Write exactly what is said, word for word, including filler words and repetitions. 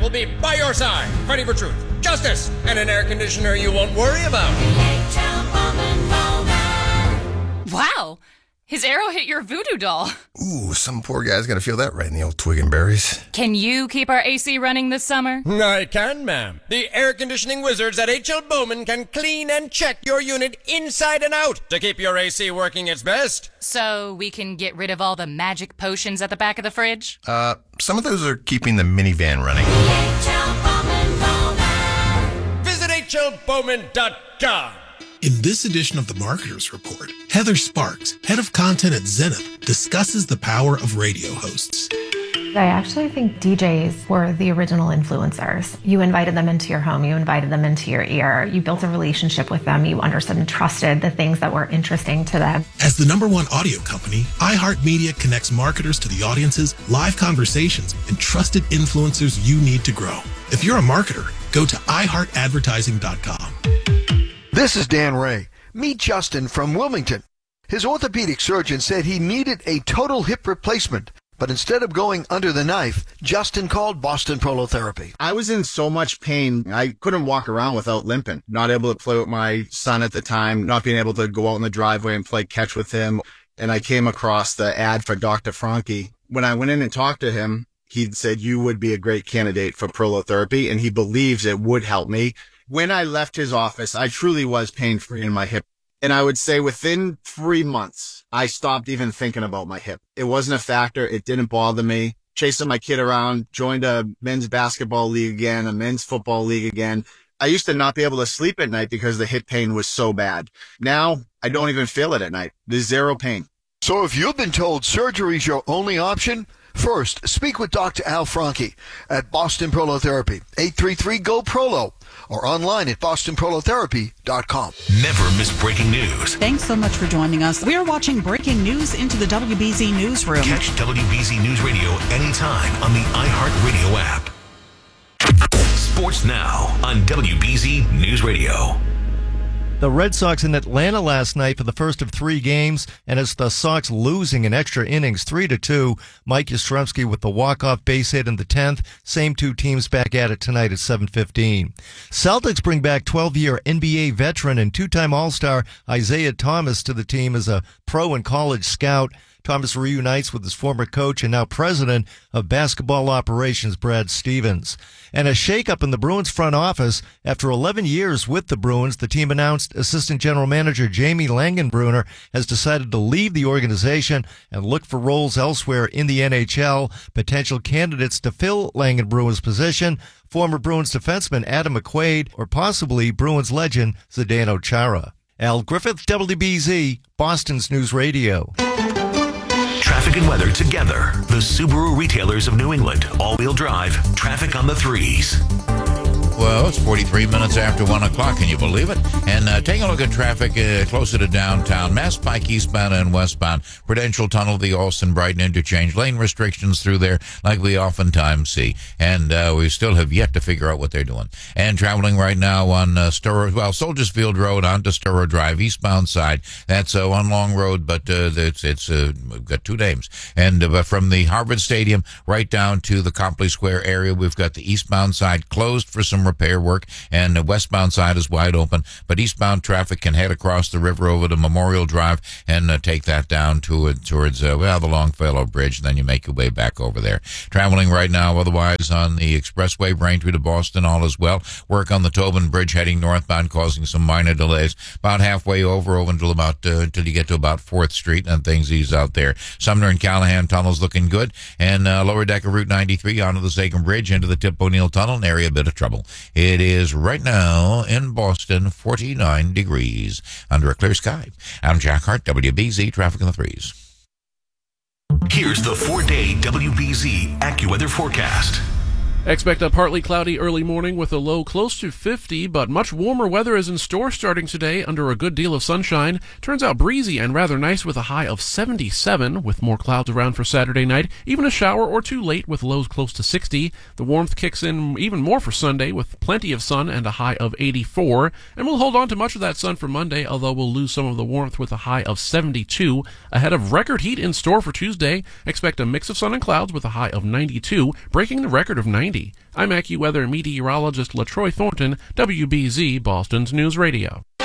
will be by your side, fighting for truth, justice, and an air conditioner you won't worry about. Wow! His arrow hit your voodoo doll. Ooh, some poor guy's gonna feel that right in the old twig and berries. Can you keep our A C running this summer? I can, ma'am. The air conditioning wizards at H L Bowman can clean and check your unit inside and out to keep your A C working its best. So we can get rid of all the magic potions at the back of the fridge? Uh, some of those are keeping the minivan running. Visit H L Bowman dot com. In this edition of the Marketers Report, Heather Sparks, head of content at Zenith, discusses the power of radio hosts. I actually think D Js were the original influencers. You invited them into your home, you invited them into your ear, you built a relationship with them, you understood and trusted the things that were interesting to them. As the number one audio company, iHeartMedia connects marketers to the audiences, live conversations, and trusted influencers you need to grow. If you're a marketer, go to i heart advertising dot com. This is Dan Ray. Meet Justin from Wilmington. His orthopedic surgeon said he needed a total hip replacement, but instead of going under the knife, Justin called Boston Prolotherapy. I was in so much pain, I couldn't walk around without limping. Not able to play with my son at the time, not being able to go out in the driveway and play catch with him. And I came across the ad for Doctor Franke. When I went in and talked to him, he said, you would be a great candidate for prolotherapy, and he believes it would help me. When I left his office, I truly was pain-free in my hip. And I would say within three months, I stopped even thinking about my hip. It wasn't a factor. It didn't bother me. Chasing my kid around, joined a men's basketball league again, a men's football league again. I used to not be able to sleep at night because the hip pain was so bad. Now, I don't even feel it at night. There's zero pain. So if you've been told surgery is your only option, first, speak with Doctor Al Franke at Boston Prolotherapy, eight three three, G O, P R O L O, or online at boston prolotherapy dot com. Never miss breaking news. Thanks so much for joining us. We are watching breaking news into the W B Z Newsroom. Catch W B Z News Radio anytime on the iHeartRadio app. Sports Now on W B Z News Radio. The Red Sox in Atlanta last night for the first of three games, and it's the Sox losing in extra innings three to two. Mike Yastrzemski with the walk-off base hit in the tenth. Same two teams back at it tonight at seven fifteen. Celtics bring back twelve-year N B A veteran and two-time All-Star Isaiah Thomas to the team as a pro and college scout. Thomas reunites with his former coach and now president of basketball operations, Brad Stevens. And a shakeup in the Bruins front office. After eleven years with the Bruins, the team announced assistant general manager Jamie Langenbrunner has decided to leave the organization and look for roles elsewhere in the N H L. Potential candidates to fill Langenbrunner's position: former Bruins defenseman Adam McQuaid or possibly Bruins legend Zdeno Chara. Al Griffith, W B Z, Boston's News Radio. Traffic and weather together. The Subaru retailers of New England. All-wheel drive. Traffic on the threes. Well, it's forty-three minutes after one o'clock. Can you believe it? And uh, taking a look at traffic uh, closer to downtown. Mass Pike eastbound and westbound. Prudential Tunnel, the Alston-Brighton interchange. Lane restrictions through there like we oftentimes see. And uh, we still have yet to figure out what they're doing. And traveling right now on uh, Sturrow, well, Soldiers Field Road onto Sturrow Drive, eastbound side. That's uh, one long road, but uh, it's, it's uh, we've got two names. And uh, from the Harvard Stadium right down to the Copley Square area, we've got the eastbound side closed for some repair work, and the westbound side is wide open, but eastbound traffic can head across the river over to Memorial Drive and uh, take that down to, uh, towards uh, well, the Longfellow Bridge, and then you make your way back over there. Traveling right now otherwise on the expressway, Braintree to Boston, all is well. Work on the Tobin Bridge heading northbound causing some minor delays. About halfway over, over until about uh, until you get to about fourth Street, and things ease out there. Sumner and Callahan tunnels looking good, and uh, lower deck of Route ninety-three onto the Sagan Bridge into the Tip O'Neill Tunnel, an area a bit of trouble. It is right now in Boston, forty-nine degrees under a clear sky. I'm Jack Hart, W B Z Traffic on the Threes. Here's the four-day W B Z AccuWeather forecast. Expect a partly cloudy early morning with a low close to fifty, but much warmer weather is in store starting today under a good deal of sunshine. Turns out breezy and rather nice with a high of seventy-seven, with more clouds around for Saturday night. Even a shower or two late with lows close to sixty. The warmth kicks in even more for Sunday with plenty of sun and a high of eighty-four. And we'll hold on to much of that sun for Monday, although we'll lose some of the warmth with a high of seventy-two. Ahead of record heat in store for Tuesday, expect a mix of sun and clouds with a high of ninety-two, breaking the record of ninety ninety. I'm AccuWeather meteorologist LaTroy Thornton, W B Z Boston's News Radio.